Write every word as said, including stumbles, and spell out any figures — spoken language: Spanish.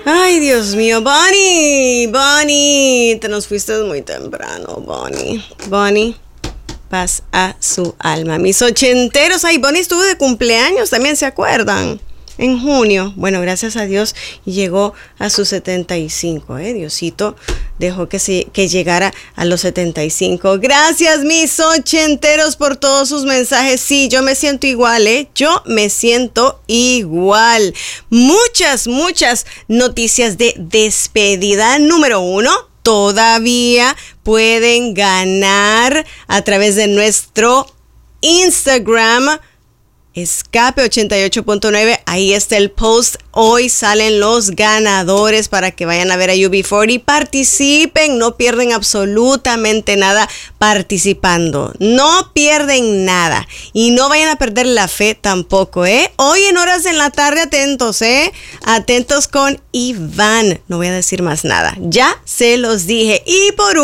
Ay, Dios mío, Bonnie, Bonnie, te nos fuiste muy temprano, Bonnie. Bonnie, paz a su alma. Mis ochenteros, ay, Bonnie estuvo de cumpleaños, también se acuerdan. En junio, bueno, gracias a Dios llegó a sus setenta y cinco, ¿eh? Diosito dejó que, se, que llegara a los setenta y cinco. Gracias, mis ochenteros, por todos sus mensajes. Sí, yo me siento igual, ¿eh? Yo me siento igual. Muchas, muchas noticias de despedida. Número uno, todavía pueden ganar a través de nuestro Instagram, Escape ochenta y ocho punto nueve, ahí está el post. Hoy salen los ganadores para que vayan a ver a U B cuarenta y participen. No pierden absolutamente nada participando. No pierden nada. Y no vayan a perder la fe tampoco, ¿eh? Hoy en horas en la tarde, atentos, ¿eh? Atentos con Iván. No voy a decir más nada. Ya se los dije. Y por